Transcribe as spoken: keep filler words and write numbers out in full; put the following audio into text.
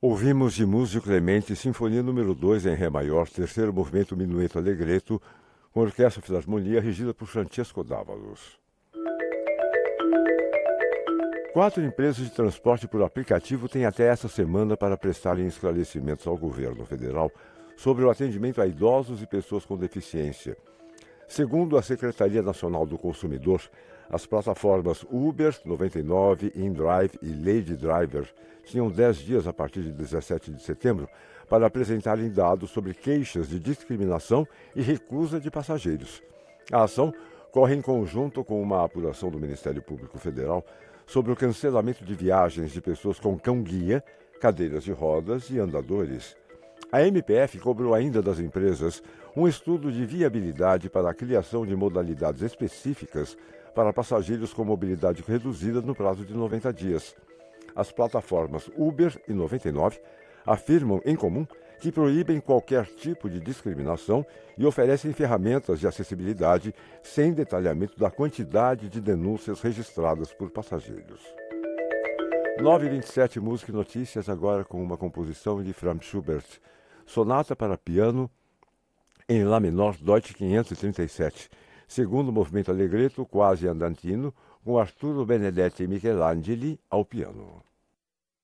Ouvimos de Múzio Clemente, Sinfonia número dois em Ré maior, terceiro movimento Minueto Allegretto, com a Orquestra Filarmonia, regida por Francesco Dávalos. Quatro empresas de transporte por aplicativo têm até essa semana para prestarem esclarecimentos ao governo federal sobre o atendimento a idosos e pessoas com deficiência. Segundo a Secretaria Nacional do Consumidor, as plataformas Uber, noventa e nove, InDrive e Lady Driver tinham dez dias a partir de dezessete de setembro para apresentarem dados sobre queixas de discriminação e recusa de passageiros. A ação corre em conjunto com uma apuração do Ministério Público Federal sobre o cancelamento de viagens de pessoas com cão-guia, cadeiras de rodas e andadores. A M P F cobrou ainda das empresas um estudo de viabilidade para a criação de modalidades específicas para passageiros com mobilidade reduzida no prazo de noventa dias. As plataformas Uber e noventa e nove afirmam em comum que proíbem qualquer tipo de discriminação e oferecem ferramentas de acessibilidade sem detalhamento da quantidade de denúncias registradas por passageiros. nove e vinte e sete, música e notícias, agora com uma composição de Franz Schubert. Sonata para piano em Lá menor, Deutsch quinhentos e trinta e sete. Segundo movimento Allegretto, quase andantino, com Arturo Benedetti e Michelangeli ao piano.